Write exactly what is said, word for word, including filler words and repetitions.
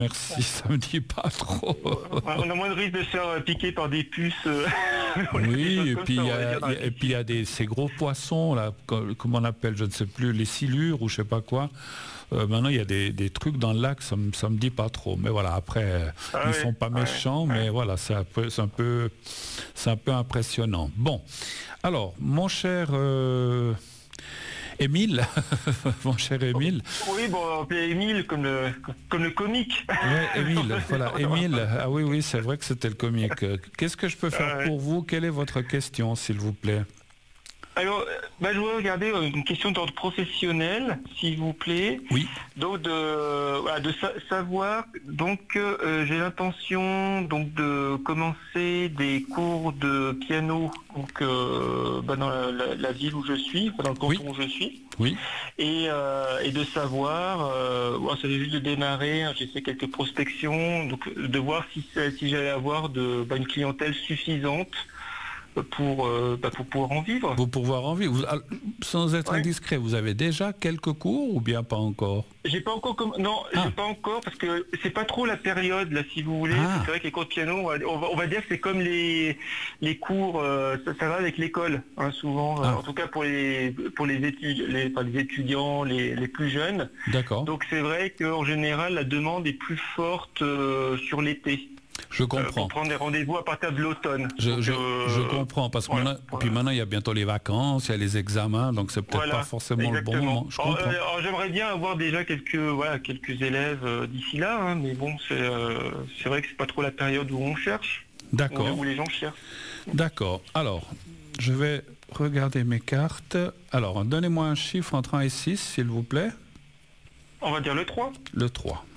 Merci, ça me dit pas trop. On a moins de risque de se faire piquer par des puces. euh, Oui, et comme puis ça, il y on va a, dire, dans la et puis il y a des, ces gros poissons, là, co- comment on appelle, je ne sais plus, les silures ou je sais pas quoi. Euh, maintenant, il y a des, des trucs dans le lac, ça me, ça me dit pas trop. Mais voilà, après, euh, Ah ils ouais, sont pas ouais, méchants, ouais. mais voilà, c'est un peu, c'est un peu, c'est un peu impressionnant. Bon, alors, mon cher euh, Émile, mon cher Émile, Oui, bon, on appelait Émile comme le, comme le comique. ouais, Émile, voilà, Émile, ah oui, oui, c'est vrai que c'était le comique. Euh, Qu'est-ce que je peux faire Ah ouais. pour vous? Quelle est votre question, s'il vous plaît? Alors, euh, bah, je voudrais regarder euh, une question d'ordre professionnel, s'il vous plaît. Oui, Donc de, voilà, de sa- savoir. Donc euh, j'ai l'intention donc de commencer des cours de piano donc euh, bah, dans la, la- la ville où je suis, enfin, dans le oui, canton où je suis, oui. et, euh, et de savoir. Euh, bon, ça vient juste de démarrer. Hein, j'ai fait quelques prospections, donc de voir si c'est- si j'allais avoir de bah, une clientèle suffisante pour euh, bah, pour pouvoir en vivre. Pour pouvoir en vivre. Vous- al- sans être Ouais. indiscret, vous avez déjà quelques cours ou bien pas encore? J'ai pas encore comm- non, Ah. j'ai pas encore parce que c'est pas trop la période là si vous voulez. Ah. C'est vrai que les cours de piano, on va, on va- on va dire que c'est comme les les cours, euh, ça, ça va avec l'école hein, souvent. euh, Ah. En tout cas pour les pour les études, les, enfin, les étudiants, les, les plus jeunes. D'accord, Donc c'est vrai qu'en général la demande est plus forte euh, sur l'été. je Euh, comprends. pour prendre des rendez-vous à partir de l'automne. Je, Donc, je, euh, je comprends parce que voilà, maintenant, voilà. puis maintenant il y a bientôt les vacances, il y a les examens, donc c'est peut-être Voilà, pas forcément le bon exactement. moment. Je Alors, comprends. euh, alors, j'aimerais bien avoir déjà quelques voilà quelques élèves euh, d'ici là, hein, mais bon c'est euh, c'est vrai que c'est pas trop la période où on cherche, où, D'accord, où les gens cherchent. d'accord. Alors, je vais regarder mes cartes. Alors, donnez-moi un chiffre entre un et six, s'il vous plaît. On va dire le trois. Le trois.